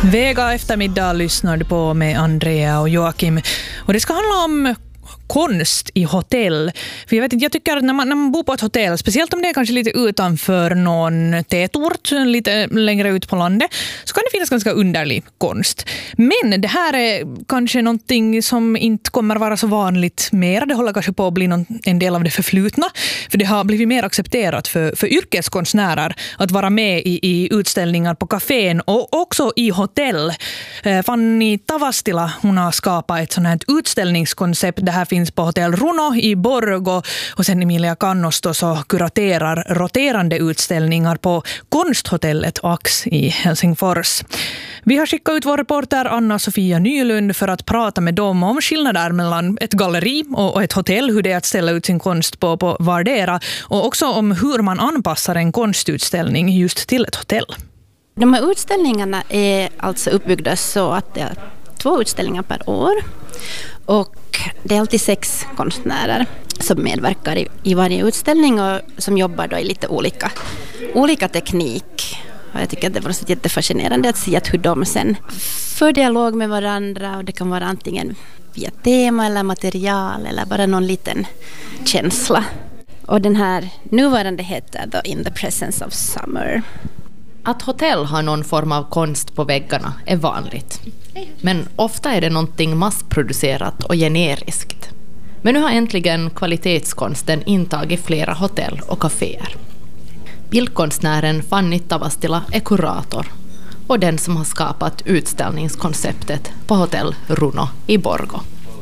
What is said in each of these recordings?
Vega eftermiddag lyssnar du på med Andrea och Joakim. Och det ska handla om konst i hotell. För jag tycker att när man bor på ett hotell, speciellt om det är kanske lite utanför någon tätort, lite längre ut på landet, så kan det finnas ganska underlig konst. Men det här är kanske någonting som inte kommer vara så vanligt mer. Det håller kanske på att bli en del av det förflutna. För det har blivit mer accepterat för yrkeskonstnärer att vara med i utställningar på kafén och också i hotell. Fanny Tavastila, hon har skapat ett sånt här utställningskoncept. Det här finns på Hotell Runo i Borgo, och sen Emilia Kannosto så kuraterar roterande utställningar på konsthotellet Ax i Helsingfors. Vi har skickat ut vår reporter Anna-Sofia Nylund för att prata med dem om skillnader mellan ett galleri och ett hotell, hur det är att ställa ut sin konst på vardera, och också om hur man anpassar en konstutställning just till ett hotell. De här utställningarna är alltså uppbyggda så att det är 2 utställningar per år. Och det är alltid 6 konstnärer som medverkar i varje utställning och som jobbar då i lite olika teknik. Och jag tycker att det var så jättefascinerande att se att hur de sen för dialog med varandra, och det kan vara antingen via tema eller material eller bara någon liten känsla. Och den här nuvarande heter då In the Presence of Summer. Att hotell har någon form av konst på väggarna är vanligt. Men ofta är det någonting massproducerat och generiskt. Men nu har äntligen kvalitetskonsten intagit flera hotell och kaféer. Bildkonstnären Fanny Tavastila är kurator och den som har skapat utställningskonceptet på Hotell Runo i Borgo.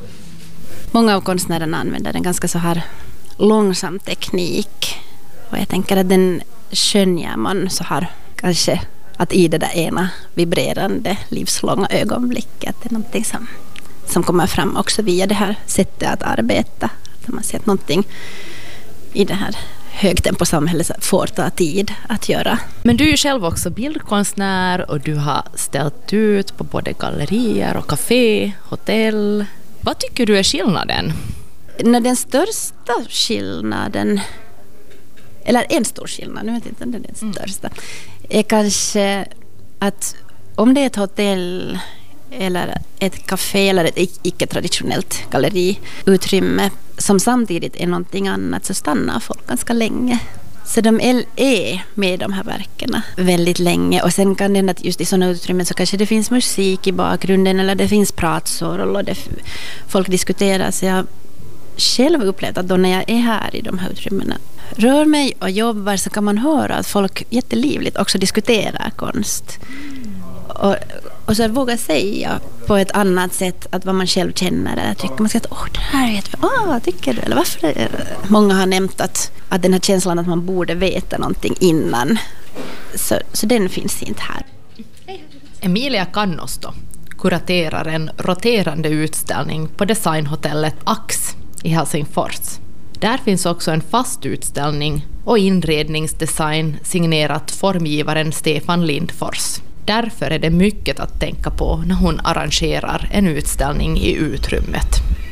Många av konstnärerna använder en ganska så här långsam teknik. Och jag tänker att den skönjer man så här kanske att i det där ena vibrerande livslånga ögonblicket. Det är någonting som kommer fram också via det här sättet att arbeta. Att man ser att någonting i det här högtemposamhället får ta tid att göra. Men du är ju själv också bildkonstnär och du har ställt ut på både gallerier och café, hotell. Vad tycker du är skillnaden? Den största skillnaden, eller en stor skillnad, nu vet jag inte om det är den största, är kanske att om det är ett hotell eller ett café eller ett icke-traditionellt galleriutrymme som samtidigt är någonting annat, så stannar folk ganska länge. Så de är med de här verken väldigt länge, och sen kan det att just i sådana utrymmen så kanske det finns musik i bakgrunden eller det finns pratsorol och folk diskuterar. Så jag själv upplevt att då när jag är här i de här utrymmena, rör mig och jobbar, så kan man höra att folk jättelivligt också diskuterar konst. Och så våga säga på ett annat sätt att vad man själv känner eller tycker. Man ska att det här är vad tycker du? Eller varför? Många har nämnt att den här känslan att man borde veta någonting innan. Så den finns inte här. Emilia Kannosto kuraterar en roterande utställning på designhotellet Ax i Helsingfors. Där finns också en fast utställning och inredningsdesign signerat formgivaren Stefan Lindfors. Därför är det mycket att tänka på när hon arrangerar en utställning i utrymmet.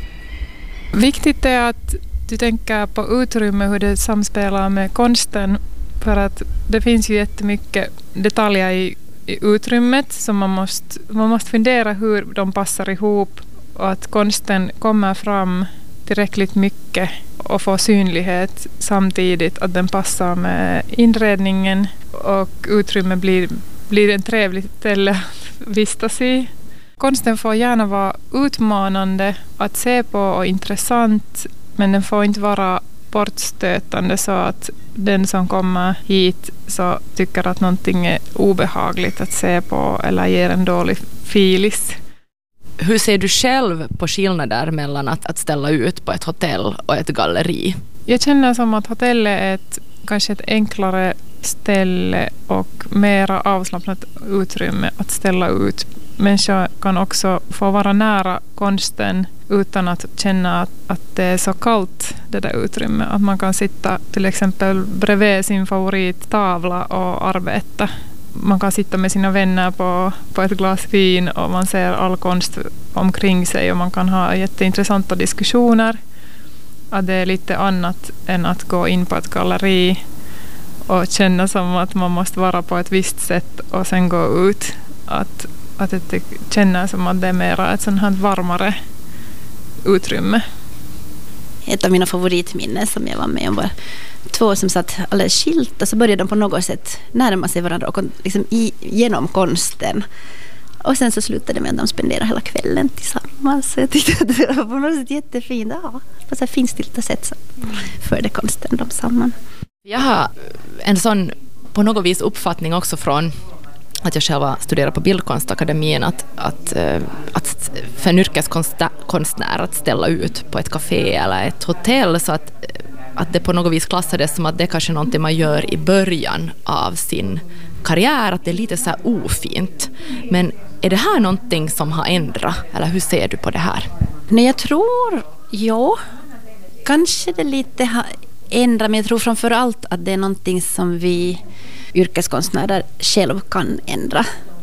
Viktigt är att du tänker på utrymme, hur det samspelar med konsten. För att det finns ju jättemycket detaljer i utrymmet som man måste fundera hur de passar ihop, och att konsten kommer fram tillräckligt mycket och får synlighet samtidigt, att den passar med inredningen och utrymme blir en trevlig ställe att vistas i. Konsten får gärna vara utmanande att se på och intressant, men den får inte vara bortstötande så att den som kommer hit så tycker att någonting är obehagligt att se på eller ger en dålig filis. Hur ser du själv på skillnader mellan att ställa ut på ett hotell och ett galleri? Jag känner som att hotellet är kanske ett enklare ställe och mera avslappnat utrymme att ställa ut. Människor kan också få vara nära konsten utan att känna att det är så kallt, det där utrymme. Att man kan sitta till exempel bredvid sin favorittavla och arbeta. Man kan sitta med sina vänner på ett glas vin och man ser all konst omkring sig och man kan ha jätteintressanta diskussioner. Att det är lite annat än att gå in på ett galleri och känna som att man måste vara på ett visst sätt och sen gå ut. Att att det känns som att det är mer ett sånt här varmare utrymme. Ett av mina favoritminnen som jag var med om var 2 som satt alldeles skilt och så började de på något sätt närma sig varandra och liksom genom konsten. Och sen så slutade det med att de spenderade hela kvällen tillsammans. Så jag tyckte att det var på något sätt jättefint. Ja, på så finstilta sätt så förde konsten dem samman. Jag har en sån på något vis uppfattning också från att jag själv studerar på Bildkonstakademin att för en yrkeskonstnär att ställa ut på ett café eller ett hotell så att det på något vis klassades som att det är kanske någonting man gör i början av sin karriär, att det är lite så här ofint. Men är det här någonting som har ändrat eller hur ser du på det här? Nej, jag tror, kanske det lite har ändrat, men jag tror framförallt att det är någonting som vi yrkeskonstnärer själv kan ändra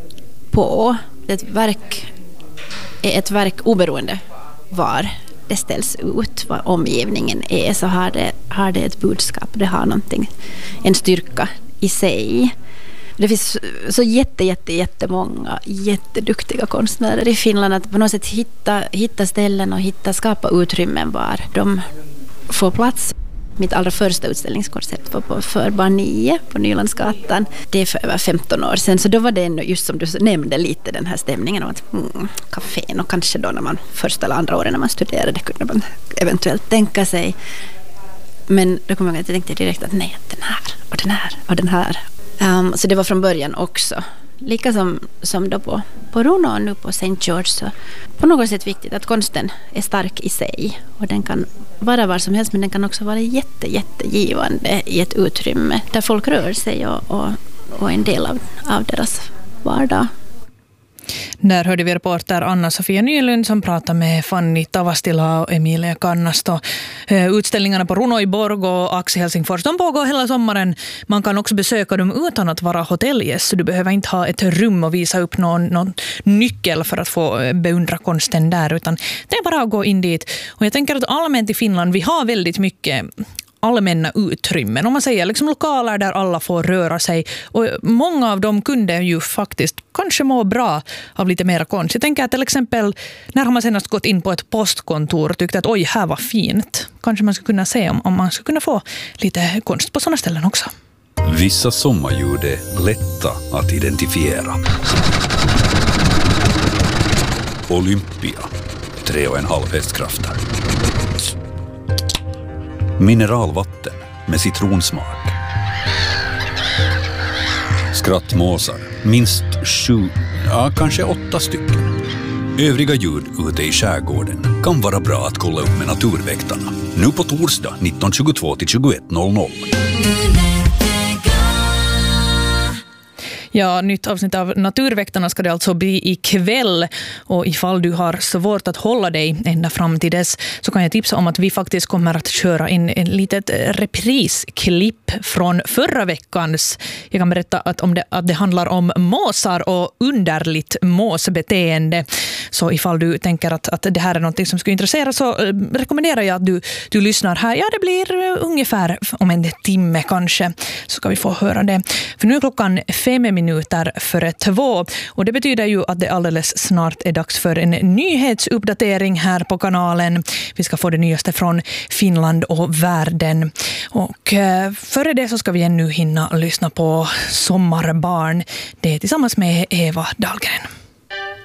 på. Ett verk är ett verk oberoende var det ställs ut, vad omgivningen är, så har det ett budskap, det har någonting, en styrka i sig. Det finns så jättemånga jätteduktiga konstnärer i Finland att på något sätt hitta ställen och skapa utrymmen var de får plats. Mitt allra första utställningskoncept var på Förbarn 9 på Nylandsgatan. Det är för över 15 år sedan. Så då var det just som du nämnde lite den här stämningen om att kafén och kanske då när man första eller andra åren när man studerade kunde man eventuellt tänka sig. Men då kom jag att jag tänkte direkt att nej, den här och den här och den här. Så det var från början också. Lika som då på Runo och nu på St. George, så på något sätt viktigt att konsten är stark i sig och den kan vara var som helst, men den kan också vara jättegivande i ett utrymme där folk rör sig och en del av deras vardag. Där hörde vi reporter Anna-Sofia Nylund som pratade med Fanny Tavastila och Emilia Kannasto. Utställningarna på Runo i Borg och Axi Helsingfors, de pågår hela sommaren. Man kan också besöka dem utan att vara hotellgäst, så du behöver inte ha ett rum och visa upp någon nyckel för att få beundra konsten där, utan det är bara att gå in dit. Och jag tänker att allmänt i Finland, vi har väldigt mycket allmänna utrymmen. Om man säger liksom lokaler där alla får röra sig. Och många av dem kunde ju faktiskt kanske må bra av lite mer konst. Jag tänker att till exempel när har man senast gått in på ett postkontor och tyckte att oj, här var fint. Kanske man skulle kunna se om man skulle kunna få lite konst på sådana ställen också. Vissa sommarljud är lätta att identifiera. Olympia, 3,5 hästkrafter. Mineralvatten med citronsmak. Skrattmåsar, minst 7, kanske 8 stycken. Övriga ljud ute i skärgården kan vara bra att kolla upp med Naturväktarna. Nu på torsdag 19.22 till 21.00. Ja, nytt avsnitt av Naturväktarna ska det alltså bli ikväll. Och ifall du har svårt att hålla dig ända fram till dess så kan jag tipsa om att vi faktiskt kommer att köra in en litet reprisklipp från förra veckans. Jag kan berätta att det handlar om måsar och underligt måsbeteende. Så ifall du tänker att det här är något som skulle intressera så rekommenderar jag att du lyssnar här. Ja, det blir ungefär om en timme kanske så ska vi få höra det. För nu är klockan 5 minuter före 2 och det betyder ju att det alldeles snart är dags för en nyhetsuppdatering här på kanalen. Vi ska få det nyaste från Finland och världen. Och före det så ska vi ännu hinna lyssna på Sommarbarn. Det är tillsammans med Eva Dahlgren.